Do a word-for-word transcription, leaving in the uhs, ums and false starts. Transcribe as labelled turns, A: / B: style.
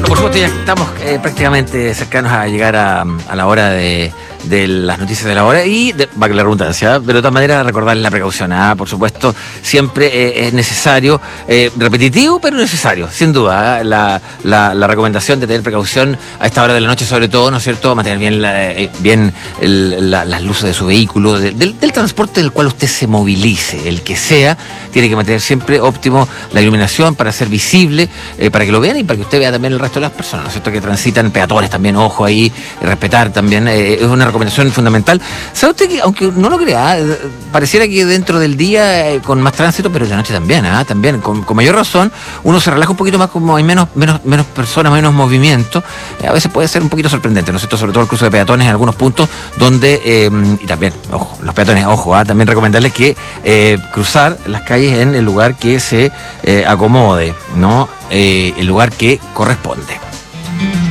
A: Por supuesto, ya estamos eh, prácticamente cercanos a llegar a, a la hora de, de las noticias de la hora y, de, va que la redundancia, ¿eh? Pero de todas maneras recordarles la precaución. ¿eh? Por supuesto, siempre eh, es necesario, eh, repetitivo, pero necesario, sin duda. ¿eh? La, la, la recomendación de tener precaución a esta hora de la noche, sobre todo, ¿no es cierto? Mantener bien, la, eh, bien el, la, las luces de su vehículo, de, del, del transporte del cual usted se movilice, el que sea, tiene que mantener siempre óptimo la iluminación para ser visible, eh, para que lo vean y para que usted vea también el resto de las personas, ¿no es cierto? Que transitan, peatones también, ojo ahí, respetar también, eh, es una recomendación fundamental. ¿Sabe usted que, aunque no lo crea, eh, pareciera que dentro del día eh, con más tránsito, pero de la noche también, ¿eh? también, con, con mayor razón, uno se relaja un poquito más, como hay menos, menos, menos personas, menos movimiento, eh, a veces puede ser un poquito sorprendente, ¿no es cierto? Sobre todo el cruce de peatones en algunos puntos donde, eh, y también, ojo, los peatones, ojo, ¿eh? también recomendarles que eh, cruzar las calles en el lugar que se eh, acomode, ¿no? Eh, el lugar que corresponde.